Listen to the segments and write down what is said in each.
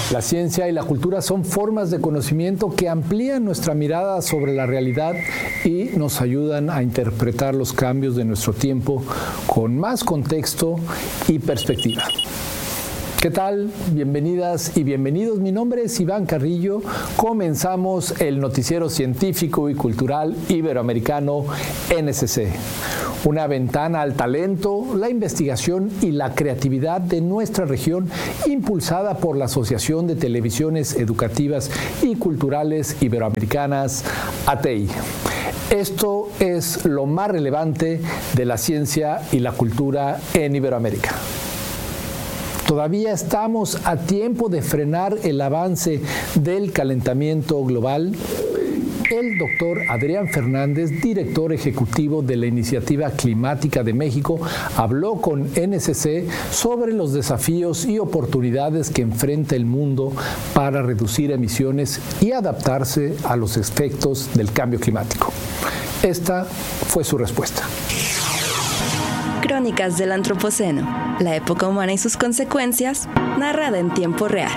La ciencia y la cultura son formas de conocimiento que amplían nuestra mirada sobre la realidad y nos ayudan a interpretar los cambios de nuestro tiempo con más contexto y perspectiva. ¿Qué tal? Bienvenidas y bienvenidos. Mi nombre es Iván Carrillo. Comenzamos el noticiero científico y cultural iberoamericano NSC. Una ventana al talento, la investigación y la creatividad de nuestra región, impulsada por la Asociación de Televisiones Educativas y Culturales Iberoamericanas, ATEI. Esto es lo más relevante de la ciencia y la cultura en Iberoamérica. Todavía estamos a tiempo de frenar el avance del calentamiento global. El doctor Adrián Fernández, director ejecutivo de la Iniciativa Climática de México, habló con NSC sobre los desafíos y oportunidades que enfrenta el mundo para reducir emisiones y adaptarse a los efectos del cambio climático. Esta fue su respuesta. Crónicas del Antropoceno, la época humana y sus consecuencias, narrada en tiempo real.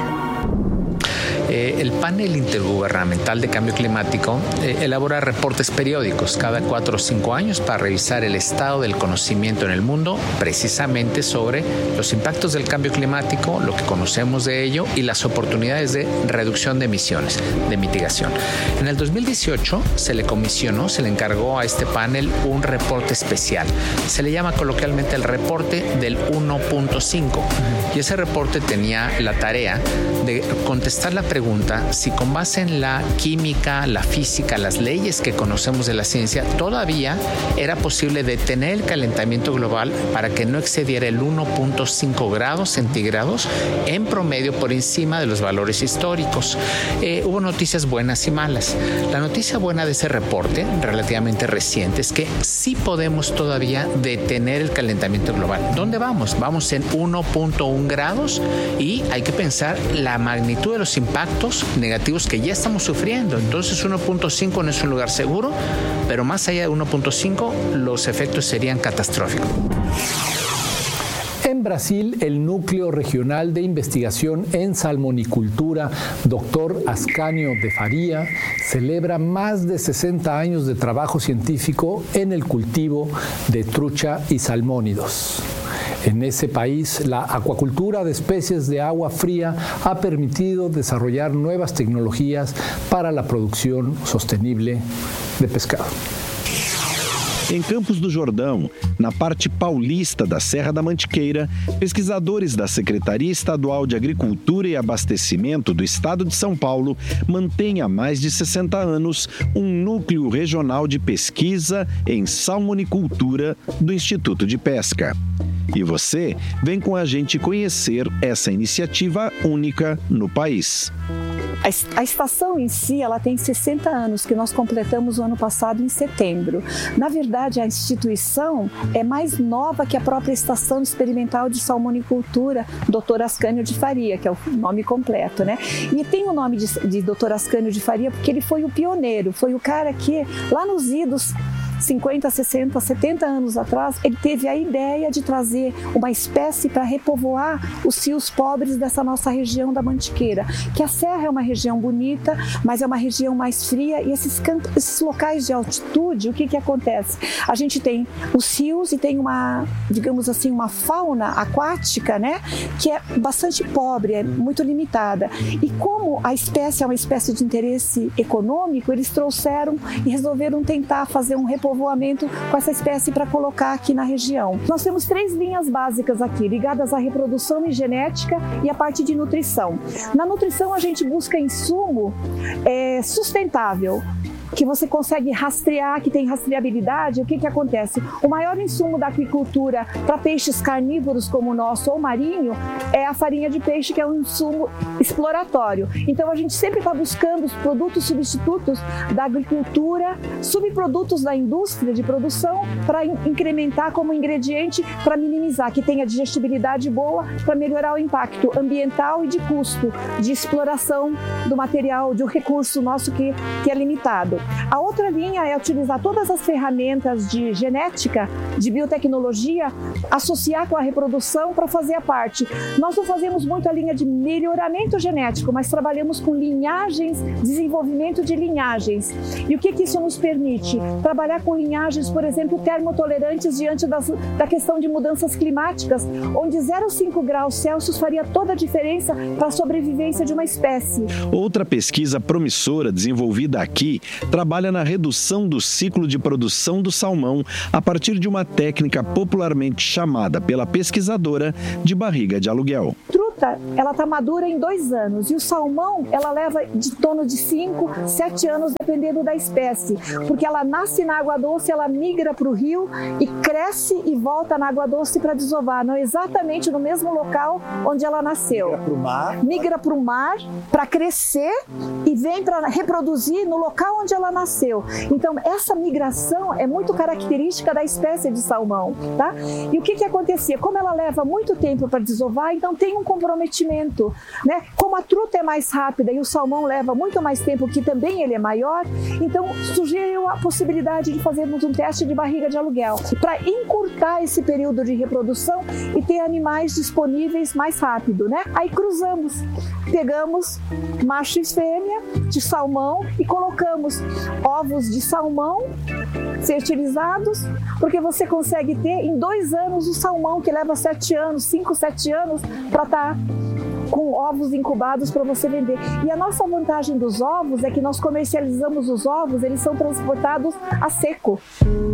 El panel intergubernamental de cambio climático elabora reportes periódicos cada 4 o 5 años para revisar el estado del conocimiento en el mundo, precisamente sobre los impactos del cambio climático, lo que conocemos de ello y las oportunidades de reducción de emisiones, de mitigación. En el 2018 se le encargó a este panel un reporte especial. Se le llama coloquialmente el reporte del 1.5 y ese reporte tenía la tarea de contestar la pregunta si con base en la química, la física, las leyes que conocemos de la ciencia, todavía era posible detener el calentamiento global para que no excediera el 1.5 grados centígrados en promedio por encima de los valores históricos. Hubo noticias buenas y malas. La noticia buena de ese reporte, relativamente reciente, es que sí podemos todavía detener el calentamiento global. ¿Dónde vamos? Vamos en 1.1 grados y hay que pensar la magnitud de los impactos negativos que ya estamos sufriendo. Entonces 1.5 no es un lugar seguro, pero más allá de 1.5 los efectos serían catastróficos. En Brasil, el Núcleo Regional de Investigación en Salmonicultura, Dr. Ascanio de Faria, celebra más de 60 años de trabajo científico en el cultivo de trucha y salmónidos. En ese país, la acuacultura de especies de agua fría ha permitido desarrollar nuevas tecnologías para la producción sostenible de pescado. Em Campos do Jordão, na parte paulista da Serra da Mantiqueira, pesquisadores da Secretaria Estadual de Agricultura e Abastecimento do Estado de São Paulo mantêm há mais de 60 anos um núcleo regional de pesquisa em salmonicultura do Instituto de Pesca. E você vem com a gente conhecer essa iniciativa única no país. A estação em si, ela tem 60 anos, que nós completamos o ano passado em setembro. Na verdade, a instituição é mais nova que a própria Estação Experimental de Salmonicultura, Dr. Ascanio de Faria, que é o nome completo, né? E tem o nome de Dr. Ascanio de Faria porque ele foi o pioneiro, foi o cara que, lá nos idos 50, 60, 70 anos atrás, ele teve a ideia de trazer uma espécie para repovoar os rios pobres dessa nossa região da Mantiqueira, que a serra é uma região bonita, mas é uma região mais fria, e esses locais de altitude, o que acontece? A gente tem os rios e tem uma, digamos assim, uma fauna aquática, né, que é bastante pobre, é muito limitada. E como a espécie é uma espécie de interesse econômico, eles trouxeram e resolveram tentar fazer um repovoamento com essa espécie para colocar aqui na região. Nós temos 3 linhas básicas aqui, ligadas à reprodução e genética e à parte de nutrição. Na nutrição a gente busca insumo sustentável, que você consegue rastrear, que tem rastreabilidade. O que acontece? O maior insumo da aquicultura para peixes carnívoros como o nosso ou marinho é a farinha de peixe, que é um insumo exploratório. Então a gente sempre está buscando os produtos substitutos da agricultura, subprodutos da indústria de produção para incrementar como ingrediente, para minimizar, que tenha digestibilidade boa, para melhorar o impacto ambiental e de custo de exploração do material, de um recurso nosso que é limitado. A outra linha é utilizar todas as ferramentas de genética, de biotecnologia, associar com a reprodução para fazer a parte. Nós não fazemos muito a linha de melhoramento genético, mas trabalhamos com linhagens, desenvolvimento de linhagens. E o que isso nos permite? Trabalhar com linhagens, por exemplo, termotolerantes diante da questão de mudanças climáticas, onde 0,5 graus Celsius faria toda a diferença para a sobrevivência de uma espécie. Outra pesquisa promissora desenvolvida aqui trabalha na redução do ciclo de produção do salmão a partir de uma técnica popularmente chamada pela pesquisadora de barriga de aluguel. Truta, ela está madura em 2 anos e o salmão, ela leva de torno de 5, 7 anos, dependendo da espécie, porque ela nasce na água doce, ela migra para o rio e cresce e volta na água doce para desovar, não exatamente no mesmo local onde ela nasceu. Migra para o mar para crescer e vem para reproduzir no local onde ela nasceu. Então, essa migração é muito característica da espécie de salmão, tá? E o que acontecia? Como ela leva muito tempo para desovar, então tem um comprometimento, né? Como a truta é mais rápida e o salmão leva muito mais tempo, que também ele é maior, então surgiu a possibilidade de fazermos um teste de barriga de aluguel para encurtar esse período de reprodução e ter animais disponíveis mais rápido, né? Aí cruzamos, pegamos macho e fêmea de salmão e colocamos ovos de salmão fertilizados, porque você consegue ter em 2 anos o salmão que leva 7 anos, 5, 7 anos para estar com ovos incubados para você vender. E a nossa vantagem dos ovos é que nós comercializamos os ovos, eles são transportados a seco.